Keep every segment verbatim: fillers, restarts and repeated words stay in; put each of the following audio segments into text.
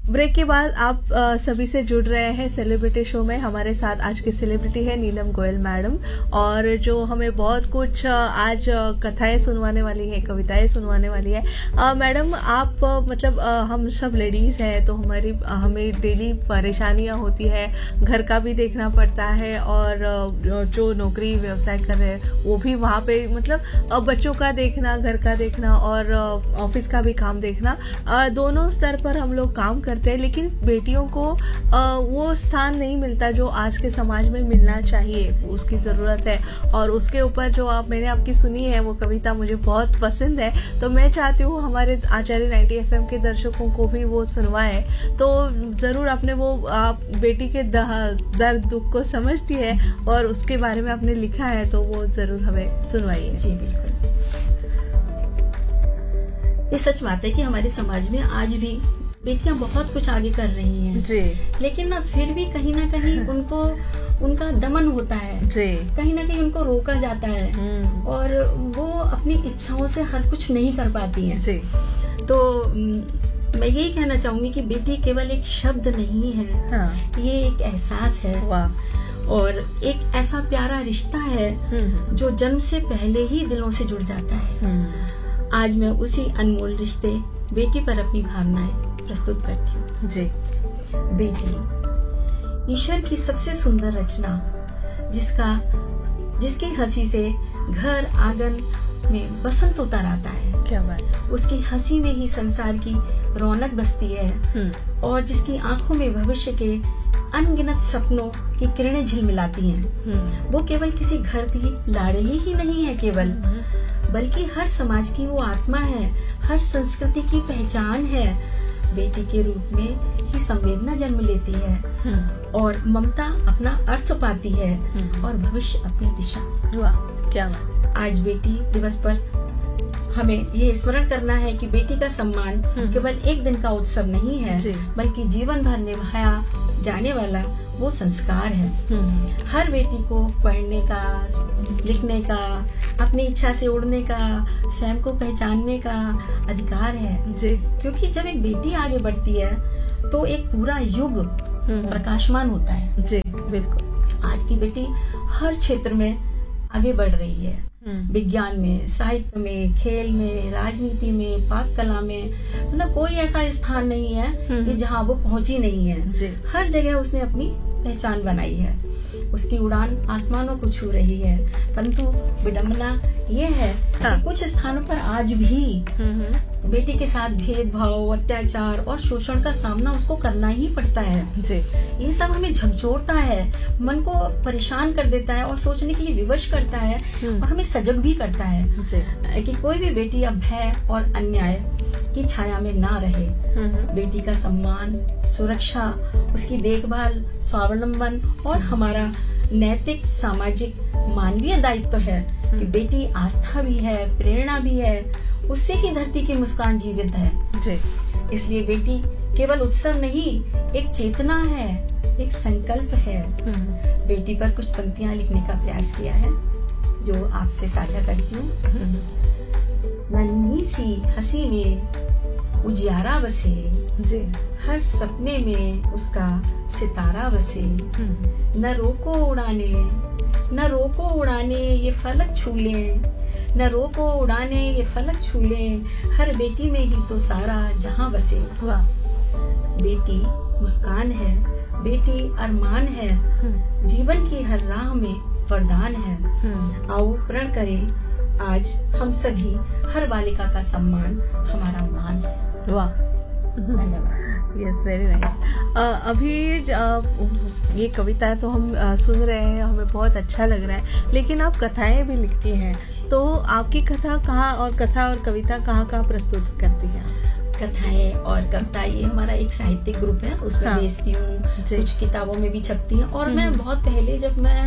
Break के बाद आप आ, सभी से जुड़ रहे हैं सेलिब्रिटी शो में। हमारे साथ आज की सेलिब्रिटी है नीलम गोयल मैडम, और जो हमें बहुत कुछ आज कथाएं सुनवाने वाली है, कविताएं सुनवाने वाली है। आ, मैडम आप आ, मतलब आ, हम सब लेडीज हैं तो हमारी आ, हमें डेली परेशानियां होती है, घर का भी देखना पड़ता है, और आ, जो नौकरी व्यवसाय कर रहे हैं वो भी वहाँ पे मतलब आ, बच्चों का देखना, घर का देखना और ऑफिस का भी काम देखना, आ, दोनों स्तर पर हम लोग काम करते हैं, लेकिन बेटियों को आ, वो स्थान नहीं मिलता जो आज के समाज में मिलना चाहिए, उसकी जरूरत है। और उसके ऊपर जो आप मैंने आपकी सुनी है वो कविता मुझे बहुत पसंद है, तो मैं चाहती हूँ हमारे आचार्य नाइंटी एफ एम के दर्शकों को भी वो सुनवाए। तो जरूर आपने वो आप बेटी के दर्द दुख को समझती है और उसके बारे में आपने लिखा है, तो वो जरूर हमें सुनवाइए। जी बिल्कुल। ये सच बात है कि हमारे समाज में आज भी बेटियां बहुत कुछ आगे कर रही हैं जी, लेकिन ना फिर भी कहीं ना कहीं उनको उनका दमन होता है जी, कहीं ना कहीं उनको रोका जाता है और वो अपनी इच्छाओं से हर कुछ नहीं कर पाती हैं जी। तो मैं यही कहना चाहूंगी कि बेटी केवल एक शब्द नहीं है, हाँ। ये एक एहसास है। वाह। और एक ऐसा प्यारा रिश्ता है जो जन्म से पहले ही दिलों से जुड़ जाता है। आज मैं उसी अनमोल रिश्ते बेटी पर अपनी भावनाएं प्रस्तुत करती हूँ। जी। बेटी ईश्वर की सबसे सुंदर रचना, जिसका जिसकी हंसी से घर आंगन में बसंत उतर आता है। क्या बात। उसकी हंसी में ही संसार की रौनक बसती है और जिसकी आंखों में भविष्य के अनगिनत सपनों की किरणें झिलमिलाती हैं। वो केवल किसी घर की लाडली ही नहीं है केवल, बल्कि हर समाज की वो आत्मा है, हर संस्कृति की पहचान है। बेटी के रूप में ही संवेदना जन्म लेती है और ममता अपना अर्थ पाती है और भविष्य अपनी दिशा। वाह, क्या बात। आज बेटी दिवस पर हमें ये स्मरण करना है कि बेटी का सम्मान केवल एक दिन का उत्सव नहीं है, बल्कि जीवन भर निभाया जाने वाला वो संस्कार है। हर बेटी को पढ़ने का, लिखने का, अपनी इच्छा से उड़ने का, स्वयं को पहचानने का अधिकार है जी। क्योंकि जब एक बेटी आगे बढ़ती है तो एक पूरा युग प्रकाशमान होता है। जी बिल्कुल। आज की बेटी हर क्षेत्र में आगे बढ़ रही है, विज्ञान में, साहित्य में, खेल में, राजनीति में, पाक कला में, मतलब कोई ऐसा स्थान नहीं है कि जहाँ वो पहुंची नहीं है। हर जगह उसने अपनी पहचान बनाई है। उसकी उड़ान आसमानों को छू रही है, परंतु विडंबना ये है हाँ। कि कुछ स्थानों पर आज भी बेटी के साथ भेदभाव, अत्याचार और शोषण का सामना उसको करना ही पड़ता है जी। ये सब हमें झकझोरता है, मन को परेशान कर देता है और सोचने के लिए विवश करता है और हमें सजग भी करता है जी। कि कोई भी बेटी अब भय और अन्याय की छाया में ना रहे। बेटी का सम्मान, सुरक्षा, उसकी देखभाल, स्वावलंबन और हमारा नैतिक, सामाजिक, मानवीय दायित्व है कि बेटी आस्था भी है, प्रेरणा भी है, उससे ही धरती की मुस्कान जीवित है जी। इसलिए बेटी केवल उत्सव नहीं, एक चेतना है, एक संकल्प है। बेटी पर कुछ पंक्तियां लिखने का प्रयास किया है जो आपसे साझा करती हूँ। नन्ही सी हंसी में उजियारा बसे जी, हर सपने में उसका सितारा बसे। न रोको उड़ाने, न रोको उड़ाने ये फलक छूले, न रोको उड़ाने ये फलक छूले, हर बेटी में ही तो सारा जहां बसे। वाह। बेटी मुस्कान है, बेटी अरमान है, जीवन की हर राह में वरदान है। आओ प्रण करें आज हम सभी, हर बालिका का सम्मान हमारा मान है। वाह, धन्यवाद। Yes, very nice. अभी uh, ये कविता तो हम uh, सुन रहे हैं, हमें बहुत अच्छा लग रहा है, लेकिन आप कथाएं भी लिखती हैं, तो आपकी कथा कहाँ और कथा और कविता कहाँ कहाँ प्रस्तुत करती हैं? कथाएं और कविता ये हमारा एक साहित्यिक ग्रुप है, उसमें हाँ। बेचती हूँ, कुछ किताबों में भी छपती हैं। और मैं बहुत पहले जब मैं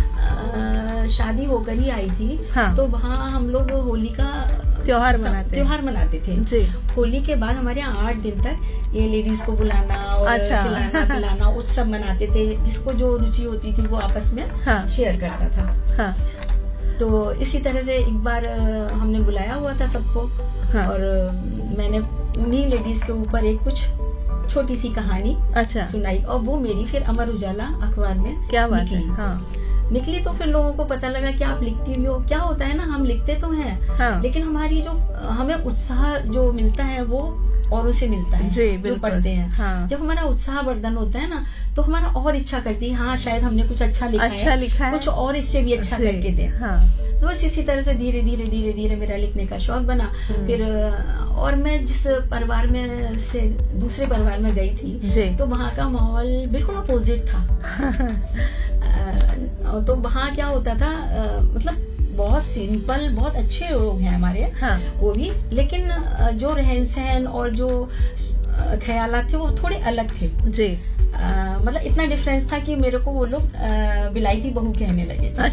आ, शादी होकर ही आई थी हाँ। तो वहाँ हम लोग होली का त्योहार मनाते त्योहार मनाते थे जी। होली के बाद हमारे यहाँ आठ दिन तक ये लेडीज को बुलाना और अच्छा। खिलाना पिलाना उत्सव मनाते थे, जिसको जो रुचि होती थी वो आपस में हाँ। शेयर करता था हाँ। तो इसी तरह से एक बार हमने बुलाया हुआ था सबको हाँ। और मैंने उन्हीं लेडीज के ऊपर एक कुछ छोटी सी कहानी अच्छा सुनाई, और वो मेरी फिर अमर उजाला अखबार में क्या बात निकली। है। हाँ निकली तो फिर लोगों को पता लगा कि आप लिखती भी हो। क्या होता है ना, हम लिखते तो हैं, हाँ लेकिन हमारी जो हमें उत्साह जो मिलता है वो औरों से मिलता है जी, जो बिल्कुल। पढ़ते हैं। हाँ। जब हमारा उत्साह वर्धन होता है ना, तो हमारा और इच्छा करती है, हाँ शायद हमने कुछ अच्छा लिखा अच्छा है, लिखा है, कुछ और इससे भी अच्छा जी, करके दें। हाँ तो बस इसी तरह से धीरे धीरे धीरे धीरे मेरा लिखने का शौक बना। फिर और मैं जिस परिवार में से दूसरे परिवार में गई थी, जी तो वहाँ का माहौल बिल्कुल अपोजिट था। अ, तो वहाँ क्या होता था, अ, मतलब बहुत सिंपल, बहुत अच्छे लोग हैं हमारे, हाँ वो भी, लेकिन अ, जो रहन सहन और जो अ, ख्यालात थे वो थोड़े अलग थे। जी अ, मतलब इतना डिफरेंस था कि मेरे को वो लोग अ, विलायती बहू कहने लगे थे।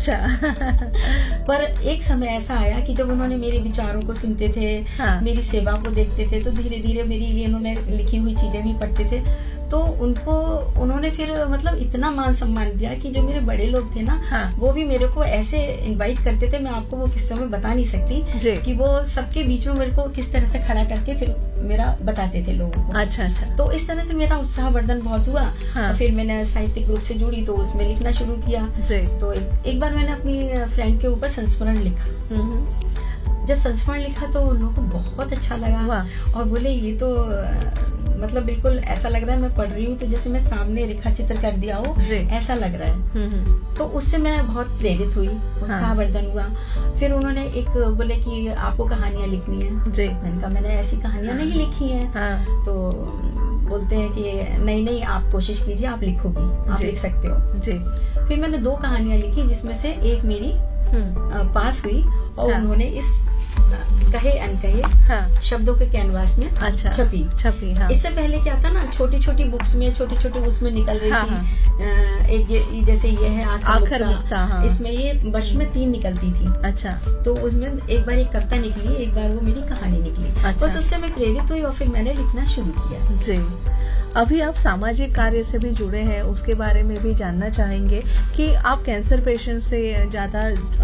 अच्छा पर एक समय ऐसा आया कि जब उन्होंने मेरे विचारों को सुनते थे, हाँ। मेरी सेवा को देखते थे, तो धीरे धीरे मेरी ये उन्होंने लिखी हुई चीजें भी पढ़ते थे, तो उनको उन्होंने फिर मतलब इतना मान सम्मान दिया कि जो मेरे बड़े लोग थे ना, हाँ। वो भी मेरे को ऐसे इनवाइट करते थे, मैं आपको वो किस्सों में बता नहीं सकती जी। कि वो सबके बीच में मेरे को किस तरह से खड़ा करके फिर मेरा बताते थे लोगों को। अच्छा अच्छा तो इस तरह से मेरा उत्साह वर्धन बहुत हुआ। हाँ। और फिर मैंने साहित्यिक ग्रुप से जुड़ी तो उसमें लिखना शुरू किया। जी तो एक, एक बार मैंने अपनी फ्रेंड के ऊपर संस्मरण लिखा। हम्म, जब संस्मरण लिखा तो उन लोगों को बहुत अच्छा लगा, वाह। और बोले ये तो अ, मतलब बिल्कुल ऐसा लग रहा है मैं पढ़ रही हूँ तो जैसे मैं सामने रेखा चित्र कर दिया हो, जी। ऐसा लग रहा है। हम्म, हम्म, तो उससे मैं बहुत प्रेरित हुई, उत्साहवर्धन हुआ। फिर उन्होंने एक बोले कि आपको कहानियां लिखनी है। जी मैंने कहा मैंने ऐसी कहानियां नहीं लिखी हैं। हाँ तो बोलते हैं कि नहीं नहीं आप कोशिश कीजिए, आप लिखोगी, आप जी। लिख सकते हो। जी फिर मैंने दो कहानियां लिखी, जिसमें से एक मेरी हम्म, अ, पास हुई, और हाँ। उन्होंने इस अ, कहे अनकहे हाँ शब्दों के कैनवास में अच्छा छपी। छपी हाँ इससे पहले क्या था ना, छोटी छोटी बुक्स में छोटी छोटी उसमें निकल रही हाँ, थी। हाँ। अ, एक जे, जैसे ये है आखिर आखिर मुक्ता, मुक्ता, हाँ। इसमें ये वर्ष में तीन निकलती थी। अच्छा तो उसमें एक बार एक कविता निकली, एक बार वो मेरी कहानी निकली। अच्छा। बस उससे मैं प्रेरित हुई और फिर मैंने लिखना शुरू किया। जी अभी आप सामाजिक कार्य से भी जुड़े हैं, उसके बारे में भी जानना चाहेंगे कि आप कैंसर पेशेंट से ज़्यादा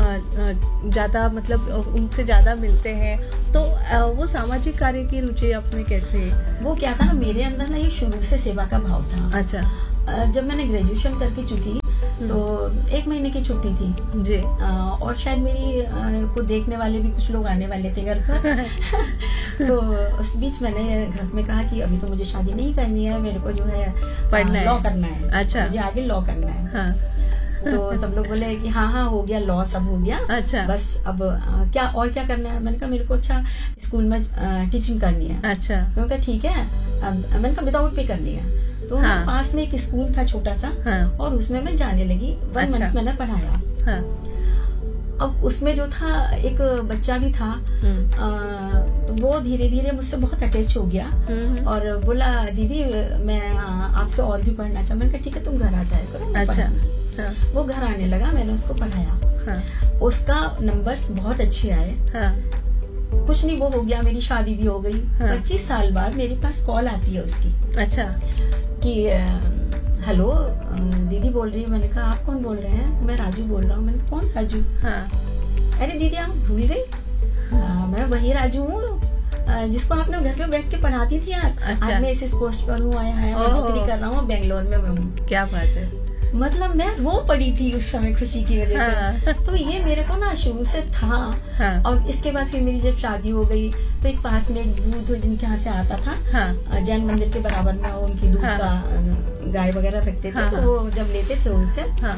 ज़्यादा मतलब उनसे ज़्यादा मिलते हैं, तो वो सामाजिक कार्य की रुचि आपने कैसे? वो क्या था ना, मेरे अंदर ना ये शुरू से सेवा का भाव था। अच्छा अ, जब मैंने ग्रेजुएशन करके चुकी तो एक महीने की छुट्टी थी जी अ, और शायद मेरी अ, को देखने वाले भी कुछ लोग आने वाले थे घर पर। तो उस बीच मैंने घर में कहा कि अभी तो मुझे शादी नहीं करनी है, मेरे को जो है पढ़ना है, लॉ करना है। अच्छा। मुझे आगे लॉ करना है। हाँ तो सब लोग बोले कि हाँ हाँ हो गया, लॉ सब हो गया, अच्छा। बस अब अ, क्या और क्या करना है। मैंने कहा मेरे को अच्छा स्कूल में टीचिंग करनी है। अच्छा तो मैंने कहा ठीक है, अब मैंने कहा विदाउट पे करनी है। तो हाँ। पास में एक स्कूल था छोटा सा, हाँ। और उसमें मैं जाने लगी। वन अच्छा। मंथ मैंने पढ़ाया। हाँ अब उसमें जो था एक बच्चा भी था, हम्म, आ, तो वो धीरे धीरे मुझसे बहुत अटैच हो गया हम्म, और बोला दीदी मैं आ, आपसे और भी पढ़ना चाहता। मैंने कहा ठीक है तुम घर आ जाया करो, मैं अच्छा पढ़ाऊंगी। हाँ वो घर आने लगा, मैंने उसको पढ़ाया। हाँ उसका नंबर्स बहुत अच्छे आए। हाँ कुछ नहीं, वो हो गया, मेरी शादी भी हो गई। हाँ। पच्चीस साल बाद मेरे पास कॉल आती है उसकी अच्छा कि अ, हेलो अ, दीदी बोल रही है। मैंने कहा आप कौन बोल रहे हैं? मैं राजू बोल रहा हूँ। मैंने कहा कौन राजू? हाँ अरे दीदी आप भूल गई, हाँ, मैं वही राजू हूँ अ, जिसको आपने घर पे बैठ के पढ़ाती थी यार। अच्छा। आज मैं इस इस पोस्ट पर हूँ, आया है, मैं ओह। नौकरी कर रहा हूँ, बेंगलोर में मैं हूँ। क्या बात है। मतलब मैं रो पड़ी थी उस समय खुशी की वजह हाँ। से। तो ये मेरे को ना शुरू से था। हाँ और इसके बाद फिर मेरी जब शादी हो गई तो एक पास में एक दूध जिनके यहाँ से आता था, हाँ जैन मंदिर के बराबर में, वो उनकी दूध हाँ। का अ, गाय वगैरह रखते थे। हाँ, तो हाँ। वो जब लेते थे उनसे, हाँ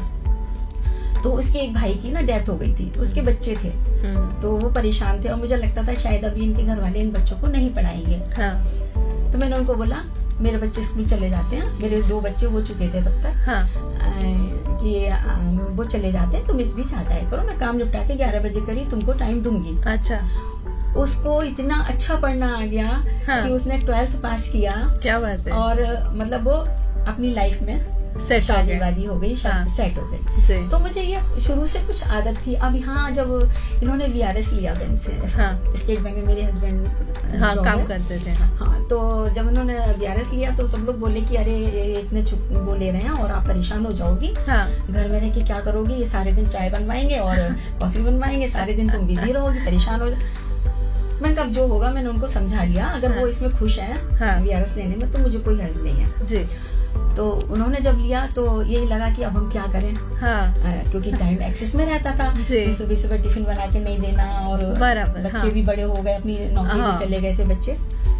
तो उसके एक भाई की ना डेथ हो गई थी, तो उसके बच्चे थे, हम्म, तो वो परेशान थे और मुझे लगता था शायद अभी इनके घर वाले इन बच्चों को नहीं पढ़ाएंगे। हाँ तो मैंने उनको बोला मेरे बच्चे स्कूल चले जाते हैं, मेरे दो बच्चे हो चुके थे तब तक, हाँ अ, कि अ, वो चले जाते हैं, तुम इस बीच आ जाया करो, मैं काम निपटा के ग्यारह बजे करीब तुमको टाइम दूंगी। अच्छा उसको इतना अच्छा पढ़ना आ गया हाँ। कि उसने ट्वेल्थ पास किया क्या बात है। और मतलब वो अपनी लाइफ में सेट हो शादी गया। वादी हो गई, हाँ। सेट हो गई। जी तो मुझे ये शुरू से कुछ आदत थी। अब यहाँ जब इन्होंने वीआरएस लिया बैंक से, हाँ। स्टेट बैंक में मेरे हस्बैंड हाँ काम करते थे। हाँ हाँ, तो जब उन्होंने वीआरएस लिया तो सब लोग बोले कि अरे ये इतने चुप वो ले रहे हैं और आप परेशान हो जाओगी, हाँ घर में रह के क्या करोगी, ये सारे दिन चाय बनवाएंगे और कॉफी बनवाएंगे, सारे दिन तुम बिजी रहोगी, परेशान हो। मैंने कहा जो होगा मैंने उनको समझा लिया, अगर हाँ। वो इसमें खुश है हाँ। वीआरएस लेने में तो मुझे कोई हर्ज नहीं है जी। तो उन्होंने जब लिया तो यही लगा कि अब हम क्या करें, हाँ। आ, क्योंकि टाइम एक्सेस में रहता था, जी। सुबह सुबह टिफिन बना के नहीं देना, और बराबर, बच्चे हाँ। भी बड़े हो गए, अपनी नौकरी हाँ। पे चले गए थे बच्चे।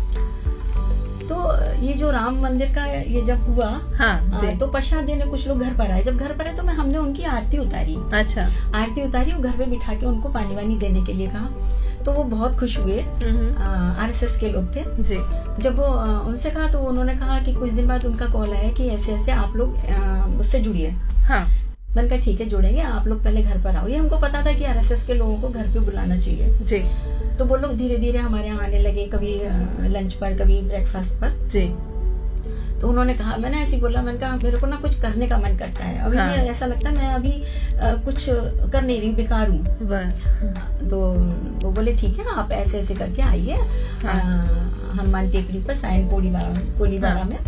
तो ये जो राम मंदिर का ये जब हुआ, हाँ, आ, जी। तो प्रसाद देने कुछ लोग घर पर आए। जब घर पर आए तो मैं हमने उनकी आरती उतारी। अच्छा। आरती उतारी और घर पे बिठा के उनको पानी वानी देने के लिए कहा, तो वो बहुत खुश हुए। आरएसएस के लोग थे। जी। जब वो आ, उनसे कहा तो उन्होंने कहा कि कुछ दिन बाद उनका कॉल आया कि ऐसे ऐसे आप लोग मुझसे जुड़िए। हाँ। मैंने कहा ठीक है जुड़ेंगे, आप लोग पहले घर पर आओ। ये हमको पता था कि आरएसएस के लोगों को घर पे बुलाना चाहिए। जी। तो वो लोग धीरे धीरे हमारे यहाँ आने लगे, कभी लंच पर, कभी ब्रेकफास्ट पर। जी। तो उन्होंने कहा, मैंने ऐसे बोला, मैंने कहा मेरे को ना कुछ करने का मन करता है अभी। हाँ। ऐसा लगता है मैं अभी आ, कुछ कर नहीं रही, बेकार हूँ। तो वो बोले ठीक है आप ऐसे ऐसे करके आइए। हाँ। हनुमान टेकरी पर साइन कोलीबाड़ा कोलीबाड़ा में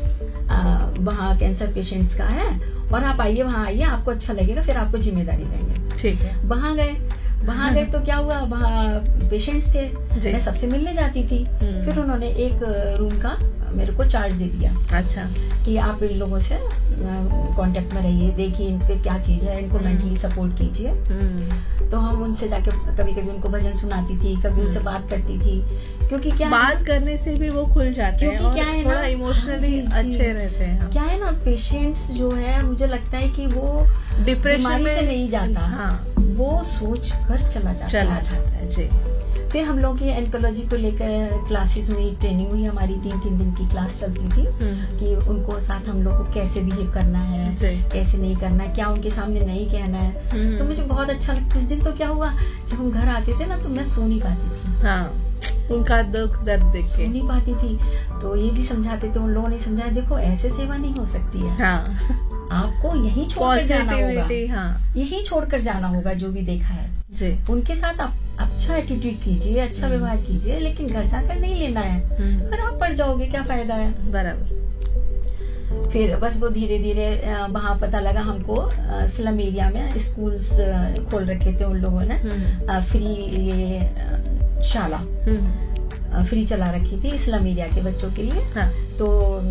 वहाँ कैंसर पेशेंट्स का है, और आप आइए, वहाँ आइए, आपको अच्छा लगेगा, फिर आपको जिम्मेदारी देंगे। ठीक है। वहाँ गए वहाँ गए तो क्या हुआ, वहाँ पेशेंट्स थे, मैं सबसे मिलने जाती थी। फिर उन्होंने एक रूम का मेरे को चार्ज दे दिया। अच्छा। कि आप इन लोगों से कांटेक्ट में रहिए, देखिए इन पे क्या चीज है, इनको मेंटली सपोर्ट कीजिए। तो हम उनसे जाके कभी कभी उनको भजन सुनाती थी, कभी उनसे बात करती थी, क्योंकि क्या बात करने से भी वो खुल जाते हैं और क्या है थोड़ा इमोशनली अच्छे रहते हैं। क्या है ना, पेशेंट्स जो है मुझे लगता है कि वो डिप्रेशन में से नहीं जाता। हाँ। वो सोच कर चला जाता चला जाता है। जी। फिर हम लोग की एंकोलॉजी को लेकर क्लासेस हुई, ट्रेनिंग हुई, हमारी तीन तीन दिन की क्लास चलती थी कि उनको साथ हम लोग को कैसे बिहेव करना है, कैसे नहीं करना है, क्या उनके सामने नहीं कहना है। तो मुझे बहुत अच्छा लगता। कुछ दिन तो क्या हुआ, जब हम घर आते थे ना तो मैं सो नहीं पाती थी। हाँ। उनका दुख दर्द देख के सो नहीं पाती थी। तो ये भी समझाते थे, उन लोगों ने समझाया, देखो ऐसे सेवा नहीं हो सकती है। हाँ। आपको यही छोड़कर जाना होगा। हाँ। यही छोड़कर जाना होगा जो भी देखा है। जी। उनके साथ आप अच्छा एटीट्यूड कीजिए, अच्छा व्यवहार कीजिए, लेकिन घर जाकर नहीं लेना है, फिर आप पड़ जाओगे, क्या फायदा है। बराबर। फिर बस वो धीरे धीरे वहाँ पता लगा हमको, स्लम एरिया में स्कूल्स खोल रखे थे उन लोगों ने, फ्री ये शाला फ्री चला रखी थी स्लम एरिया के बच्चों के लिए। हाँ। तो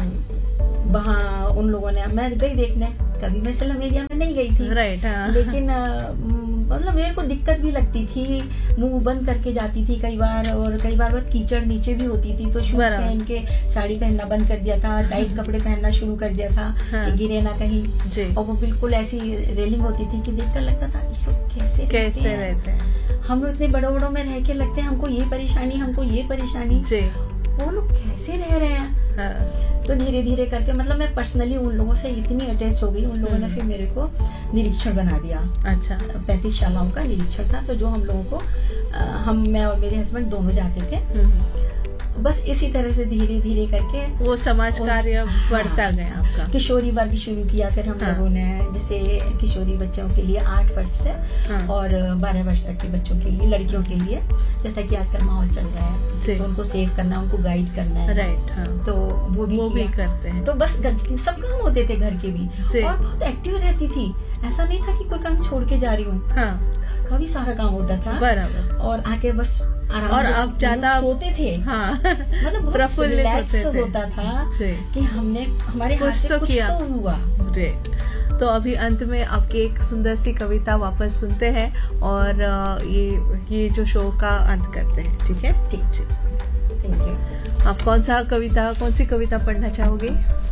वहाँ उन लोगों ने, मैं गई देखने, कभी मैं स्लम एरिया में नहीं गई थी। राइट। हाँ। लेकिन मतलब मेरे को दिक्कत भी लगती थी, मुंह बंद करके जाती थी कई बार, और कई बार बहुत कीचड़ नीचे भी होती थी, तो शूज पहन के साड़ी पहनना बंद कर दिया था, टाइट कपड़े पहनना शुरू कर दिया था। हाँ। कि गिरे ना कहीं। और वो बिल्कुल ऐसी रेलिंग होती थी कि देखकर लगता था ये लोग कैसे कैसे रहते हैं, हम लोग इतने बड़ों बड़ों में रह के लगते हैं हमको ये परेशानी, हमको ये परेशानी, वो लोग कैसे रह रहे हैं। हाँ। तो धीरे धीरे करके मतलब मैं पर्सनली उन लोगों से इतनी अटैच हो गई, उन लोगों ने फिर मेरे को निरीक्षण बना दिया। अच्छा। पैंतीस शालाओं का निरीक्षण था, तो जो हम लोगों को आ, हम मैं और मेरे हस्बैंड दोनों जाते थे। बस इसी तरह से धीरे धीरे करके वो समाज कार्य बढ़ता गया आपका। किशोरी वर्ग शुरू किया फिर हम लोगों ने, जैसे किशोरी बच्चों के लिए आठ वर्ष से हाँ। और बारह वर्ष तक के बच्चों के लिए, लड़कियों के लिए, जैसा कि आजकल माहौल चल रहा है, तो उनको सेव करना, उनको गाइड करना है। राइट। हाँ। तो वो भी, वो भी करते हैं। तो बस सब काम होते थे घर के भी, और बहुत एक्टिव रहती थी। ऐसा नहीं था कि कोई काम छोड़ के जा रही हूँ। हाँ। का भी सारा काम होता था। बराबर। और आके बस आराम और से अब ज्यादा सोते थे। हाँ। मतलब बहुत रिलैक्स होता था कि हमने हमारे हाथ से कुछ तो हुआ। ग्रेट। तो अभी अंत में आपकी एक सुंदर सी कविता वापस सुनते हैं और ये ये जो शो का अंत करते हैं। ठीक है? ठीक ठीक। Thank you. आप कौन सा कविता कौन सी कविता पढ़ना चाहोगे?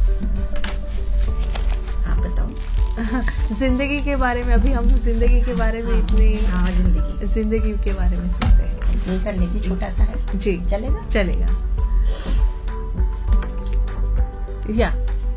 आप बताओ। जिंदगी के बारे में, अभी हम जिंदगी के बारे में इतनी हाँ, जिंदगी जिंदगी के बारे में सुनते हैं। ये कर लेती, छोटा सा है। जी। चलेगा चलेगा। या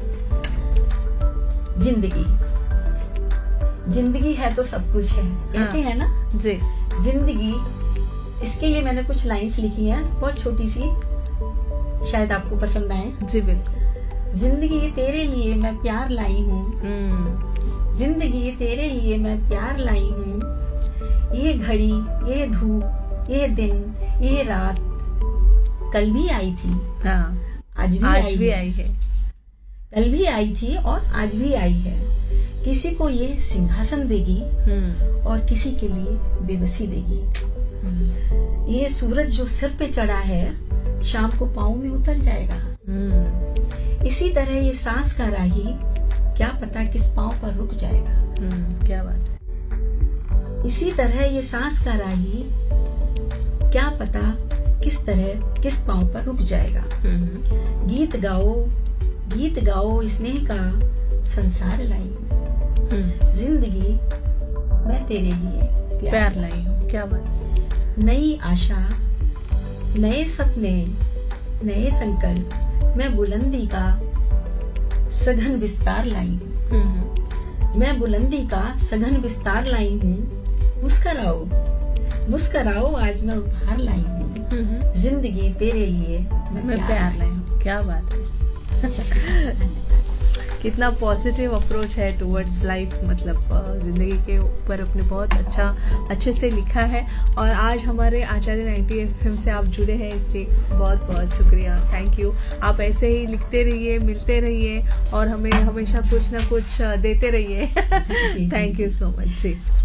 जिंदगी जिंदगी है तो सब कुछ है, कहते हैं ना जी। जिंदगी, इसके लिए मैंने कुछ लाइंस लिखी हैं, बहुत छोटी सी, शायद आपको पसंद आए। जी बिल्कुल। जिंदगी तेरे लिए मैं प्यार लाई हूँ, जिंदगी तेरे लिए मैं प्यार लाई हूँ, ये घड़ी, ये धूप, ये दिन, ये रात कल भी आई थी। हाँ। आज भी आज आई भी है। आई है। कल भी आई थी और आज भी आई है। किसी को ये सिंहासन देगी और किसी के लिए बेबसी देगी। ये सूरज जो सिर पे चढ़ा है शाम को पाँव में उतर जाएगा। इसी तरह ये सांस का राही क्या पता किस पाँव पर रुक जाएगा। क्या बात है। इसी तरह ये सांस का राही क्या पता किस तरह किस पाँव पर रुक जाएगा। गीत गाओ गीत गाओ स्नेह का संसार लाई हूँ, जिंदगी मैं तेरे लिए प्यार लाई हूँ। क्या बात। नई आशा नए सपने नए संकल्प मैं बुलंदी का सघन विस्तार लाई हूँ। मैं बुलंदी का सघन विस्तार लाई हूँ। मुस्कराओ मुस्कराओ आज मैं उपहार लाई हूँ, जिंदगी तेरे लिए मैं, मैं प्यार लाई हूँ। क्या बात है। कितना पॉजिटिव अप्रोच है टुवर्ड्स लाइफ, मतलब जिंदगी के ऊपर अपने बहुत अच्छा अच्छे से लिखा है। और आज हमारे आचार्य नाइंटी एफ एम से आप जुड़े हैं, इसलिए बहुत बहुत शुक्रिया, थैंक यू। आप ऐसे ही लिखते रहिए, मिलते रहिए और हमें हमेशा कुछ ना कुछ देते रहिए। Thank you so much ji.